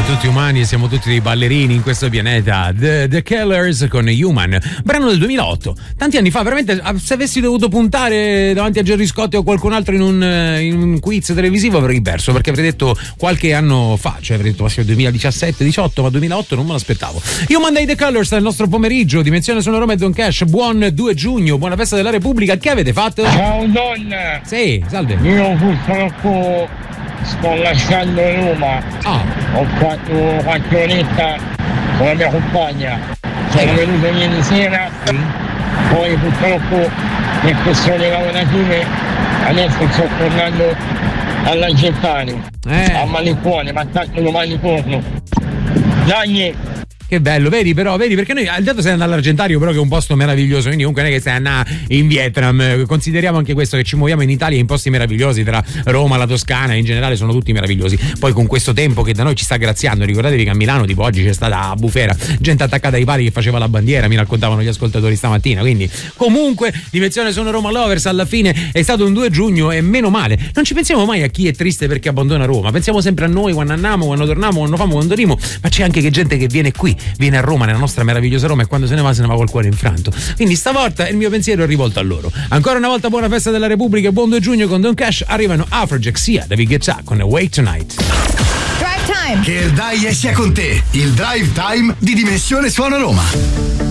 tutti umani e siamo tutti dei ballerini in questo pianeta. The Killers con Human, brano del 2008, tanti anni fa. Veramente, se avessi dovuto puntare davanti a Gerry Scotti o qualcun altro in un quiz televisivo avrei perso, perché avrei detto qualche anno fa, cioè avrei detto ma 2017-18, ma 2008 non me l'aspettavo. Human dei The Killers nel nostro pomeriggio, Dimensione Suono Roma e Don Cash. Buon 2 giugno, buona festa della Repubblica. Che avete fatto? Ciao donna. Sì, salve. Io purtroppo sto lasciando Roma. Ho fatto qualche oretta con la mia compagna. Sono venuto ieri sera, poi purtroppo per questioni lavorative adesso sto tornando all'Argentano, a Malincuore, ma tanto domani torno. Dai! Che bello, vedi perché noi intanto sei andato all'Argentario, però che è un posto meraviglioso, quindi comunque non è che stai andando in Vietnam. Consideriamo anche questo, che ci muoviamo in Italia in posti meravigliosi, tra Roma, la Toscana, in generale sono tutti meravigliosi. Poi con questo tempo che da noi ci sta graziando, ricordatevi che a Milano tipo oggi c'è stata a bufera, gente attaccata ai pali che faceva la bandiera, mi raccontavano gli ascoltatori stamattina. Quindi comunque Dimensione Sono Roma Lovers, alla fine è stato un 2 giugno e meno male. Non ci pensiamo mai a chi è triste perché abbandona Roma, pensiamo sempre a noi quando andiamo, quando torniamo, quando famo, quando rimo, ma c'è anche che gente che viene qui, viene a Roma, nella nostra meravigliosa Roma, e quando se ne va col cuore infranto. Quindi stavolta il mio pensiero è rivolto a loro. Ancora una volta buona festa della Repubblica e buon 2 giugno con Don Cash. Arrivano Afrojack, Sia, David Guetta con Wake Tonight. Drive Time. Che il dai sia con te, il Drive Time di Dimensione Suono Roma.